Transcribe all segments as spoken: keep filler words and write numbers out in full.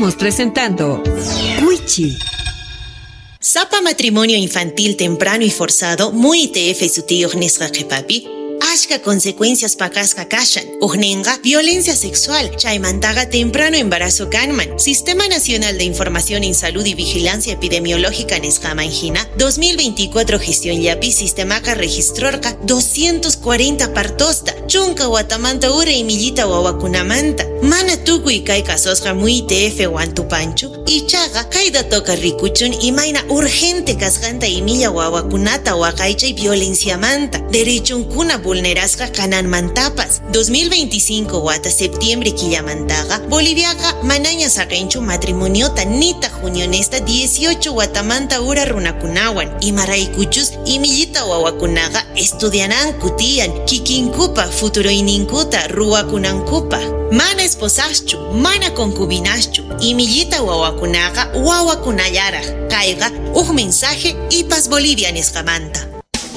Estamos presentando Cuichi. Sapa matrimonio infantil temprano y forzado muy I T F su tío nisqa papi. Ashka consecuencias pakasqa kashan. Ujninga, violencia sexual. Chaymantaga temprano embarazo kanman. Sistema Nacional de Información en Salud y Vigilancia Epidemiológica nisqaman hina. dos mil veinticuatro gestión yapi sistemaqa registrorqa doscientos cuarenta partosta. Chunka watamanta ura y millita wawakunamanta. Mana tukuy kay kasosqa muy I T F wantupanchu. Ichaqa kayda toka rikuchun imayna urgente kasqanta imilla wawakunata waqaychay violenciamanta. Derechunkuna vulnerasqa kananmantapas. dos mil veinticinco wata septiembre killamantaqa Boliviaqa manaña saqinchu matrimoniota nita junionesta dieciocho watamanta ura runakunawan. Imaraykuchus imillita wawakunaqa estudiananku tiyan kikinkupa futuroyninkuta ruwakunankupa. Mana esposaschu, mana concubinaschu. Imillita wawakunaqa wawakunallaraq. Kayqa uj mensaje ipas Bolivia nisqamanta.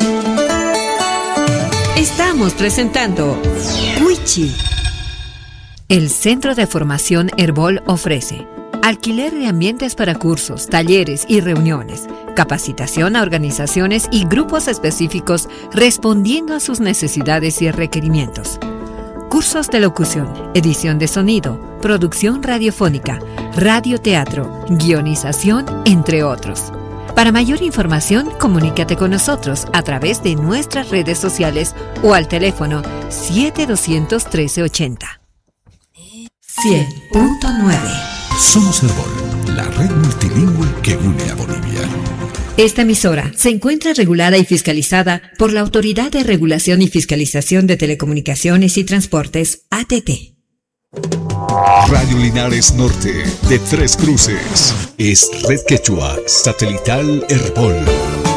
Estamos presentando Cuichi. El Centro de Formación Herbol ofrece alquiler de ambientes para cursos, talleres y reuniones, capacitación a organizaciones y grupos específicos respondiendo a sus necesidades y requerimientos. Cursos de locución, edición de sonido, producción radiofónica, radioteatro, guionización, entre otros. Para mayor información, comunícate con nosotros a través de nuestras redes sociales o al teléfono siete dos cero cero, uno tres ocho cero. cien punto nueve. Somos Herbol, la red multilingüe que une a Bolivia. Esta emisora se encuentra regulada y fiscalizada por la Autoridad de Regulación y Fiscalización de Telecomunicaciones y Transportes, A T T. Radio Linares Norte, de Tres Cruces, es Red Quechua Satelital Herbol.